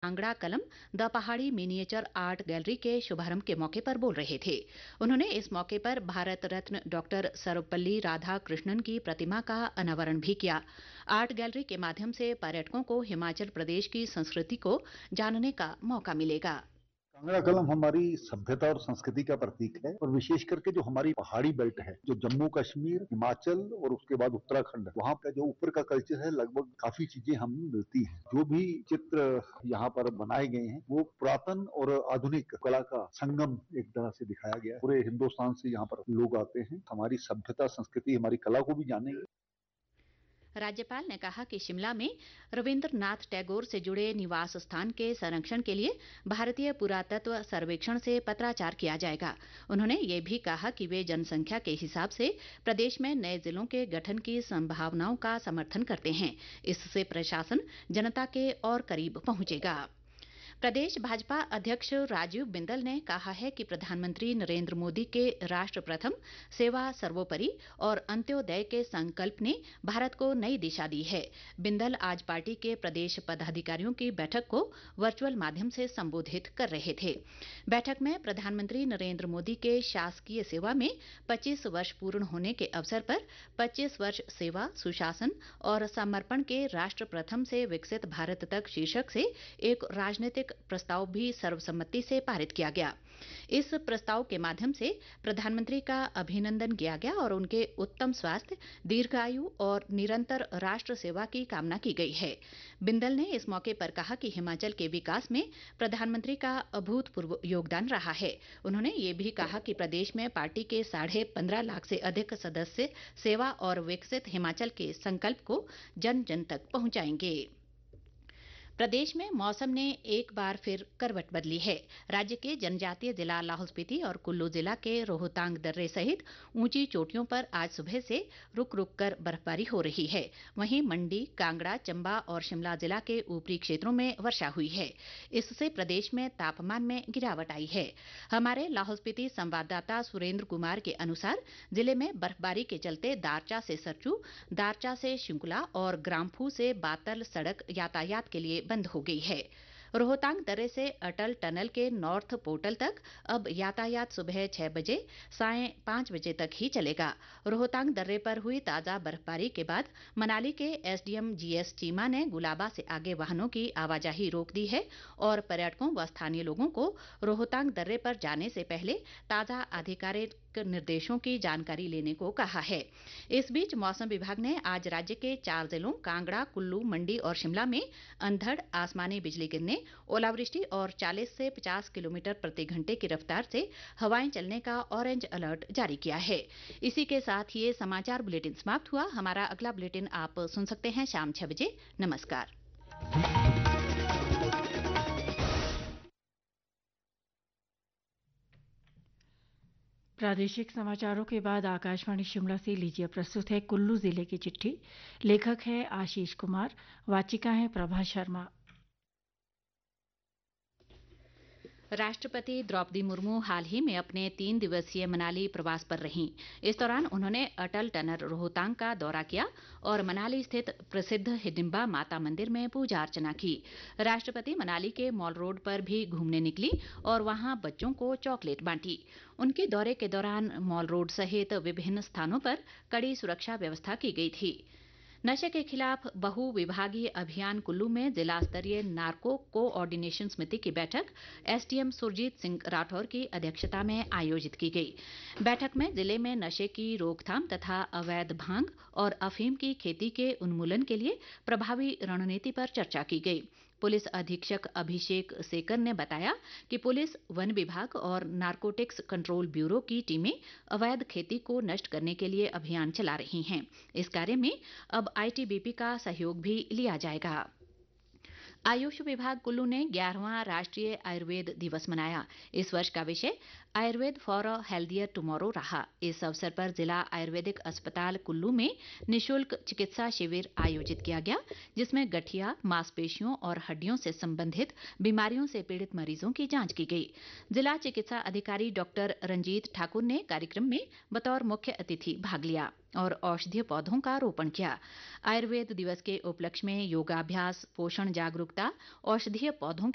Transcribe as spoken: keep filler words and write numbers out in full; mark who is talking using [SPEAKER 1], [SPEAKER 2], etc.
[SPEAKER 1] कांगड़ा कलम द पहाड़ी miniature art gallery के शुभारंभ के मौके पर बोल रहे थे। उन्होंने इस मौके पर भारत रत्न डॉक्टर सर्वपल्ली राधाकृष्णन की प्रतिमा का अनावरण भी किया। आर्ट गैलरी के माध्यम से पर्यटकों को हिमाचल प्रदेश की संस्कृति को जानने का मौका मिलेगा।
[SPEAKER 2] कांगड़ा कलम हमारी सभ्यता और संस्कृति का प्रतीक है और विशेष करके जो हमारी पहाड़ी बेल्ट है, जो जम्मू कश्मीर, हिमाचल और उसके बाद उत्तराखंड, वहाँ का जो ऊपर का कल्चर है, लगभग काफी चीजें हमें मिलती हैं। जो भी चित्र यहाँ पर बनाए गए हैं, वो पुरातन और आधुनिक कला का संगम एक तरह से दिखाया गया है। पूरे हिंदुस्तान से यहाँ पर लोग आते हैं, हमारी सभ्यता, संस्कृति, हमारी कला को भी जानेंगे।
[SPEAKER 1] राज्यपाल ने कहा कि शिमला में रविन्द्रनाथ टैगोर से जुड़े निवास स्थान के संरक्षण के लिए भारतीय पुरातत्व सर्वेक्षण से पत्राचार किया जाएगा। उन्होंने ये भी कहा कि वे जनसंख्या के हिसाब से प्रदेश में नए जिलों के गठन की संभावनाओं का समर्थन करते हैं। इससे प्रशासन जनता के और करीब पहुंचेगा। प्रदेश भाजपा अध्यक्ष राजीव बिंदल ने कहा है कि प्रधानमंत्री नरेंद्र मोदी के राष्ट्र प्रथम, सेवा सर्वोपरि और अंत्योदय के संकल्प ने भारत को नई दिशा दी है। बिंदल आज पार्टी के प्रदेश पदाधिकारियों की बैठक को वर्चुअल माध्यम से संबोधित कर रहे थे। बैठक में प्रधानमंत्री नरेंद्र मोदी के शासकीय सेवा में पच्चीस वर्ष पूर्ण होने के अवसर पर पच्चीस वर्ष सेवा, सुशासन और समर्पण के राष्ट्र प्रथम से विकसित भारत तक शीर्षक से एक राजनीतिक प्रस्ताव भी सर्वसम्मति से पारित किया गया। इस प्रस्ताव के माध्यम से प्रधानमंत्री का अभिनंदन किया गया और उनके उत्तम स्वास्थ्य, दीर्घायु और निरंतर राष्ट्र सेवा की कामना की गई है। बिंदल ने इस मौके पर कहा कि हिमाचल के विकास में प्रधानमंत्री का अभूतपूर्व योगदान रहा है। उन्होंने ये भी कहा कि प्रदेश में पार्टी के साढ़े पंद्रह लाख से अधिक सदस्य सेवा और विकसित हिमाचल के संकल्प को जन जन तक पहुंचाएंगे। प्रदेश में मौसम ने एक बार फिर करवट बदली है। राज्य के जनजातीय जिला लाहौल स्पीति और कुल्लू जिला के रोहतांग दर्रे सहित ऊंची चोटियों पर आज सुबह से रुक रुक कर बर्फबारी हो रही है। वहीं मंडी, कांगड़ा, चंबा और शिमला जिला के ऊपरी क्षेत्रों में वर्षा हुई है। इससे प्रदेश में तापमान में गिरावट आई है। हमारे लाहौल स्पीति संवाददाता सुरेंद्र कुमार के अनुसार जिले में बर्फबारी के चलते दारचा से सरचू, दारचा से शिंकुला और ग्राम्फू से बातल सड़क यातायात के लिए बंद हो गई है। रोहतांग दर्रे से अटल टनल के नॉर्थ पोर्टल तक अब यातायात सुबह छह बजे साय पांच बजे तक ही चलेगा। रोहतांग दर्रे पर हुई ताजा बर्फबारी के बाद मनाली के एसडीएम जीएस चीमा ने गुलाबा से आगे वाहनों की आवाजाही रोक दी है और पर्यटकों व स्थानीय लोगों को रोहतांग दर्रे पर जाने से पहले ताजा आधिकारिक निर्देशों की जानकारी लेने को कहा है। इस बीच मौसम विभाग ने आज राज्य के चार जिलों कांगड़ा, कुल्लू, मंडी और शिमला में अंधड़, आसमानी बिजली गिरने, ओलावृष्टि और चालीस से पचास किलोमीटर प्रति घंटे की रफ्तार से हवाएं चलने का ऑरेंज अलर्ट जारी किया है। इसी के साथ ये समाचार बुलेटिन समाप्त हुआ। हमारा अगला बुलेटिन आप सुन सकते हैं शाम छह बजे। नमस्कार।
[SPEAKER 3] प्रादेशिक समाचारों के बाद आकाशवाणी शिमला से लीजिए प्रस्तुत है कुल्लू जिले की चिट्ठी। लेखक है आशीष कुमार, वाचिका है प्रभा शर्मा।
[SPEAKER 1] राष्ट्रपति द्रौपदी मुर्मू हाल ही में अपने तीन दिवसीय मनाली प्रवास पर रहीं। इस दौरान उन्होंने अटल टनल रोहतांग का दौरा किया और मनाली स्थित प्रसिद्ध हिडिंबा माता मंदिर में पूजा अर्चना की। राष्ट्रपति मनाली के मॉल रोड पर भी घूमने निकली और वहां बच्चों को चॉकलेट बांटी। उनके दौरे के दौरान मॉल रोड सहित विभिन्न स्थानों पर कड़ी सुरक्षा व्यवस्था की गई थी। नशे के खिलाफ बहुविभागीय अभियान कुल्लू में जिला स्तरीय नार्को कोऑर्डिनेशन समिति की बैठक एसडीएम सुरजीत सिंह राठौर की अध्यक्षता में आयोजित की गई। बैठक में जिले में नशे की रोकथाम तथा अवैध भांग और अफीम की खेती के उन्मूलन के लिए प्रभावी रणनीति पर चर्चा की गई। पुलिस अधीक्षक अभिषेक सेकर ने बताया कि पुलिस, वन विभाग और नारकोटिक्स कंट्रोल ब्यूरो की टीमें अवैध खेती को नष्ट करने के लिए अभियान चला रही हैं। इस कार्य में अब आईटीबीपी का सहयोग भी लिया जाएगा। आयुष विभाग कुल्लू ने ग्यारहवां राष्ट्रीय आयुर्वेद दिवस मनाया। इस वर्ष का विषय Ayurveda for a healthier tomorrow रहा। इस अवसर पर जिला आयुर्वेदिक अस्पताल कुल्लू में निशुल्क चिकित्सा शिविर आयोजित किया गया, जिसमें गठिया, मांसपेशियों और हड्डियों से संबंधित बीमारियों से पीड़ित मरीजों की जांच की गई। जिला चिकित्सा अधिकारी डॉक्टर रंजीत ठाकुर ने कार्यक्रम में बतौर मुख्य अतिथि भाग लिया और औषधीय पौधों का रोपण किया। आयुर्वेद दिवस के उपलक्ष्य में योगाभ्यास, पोषण जागरूकता, औषधीय पौधों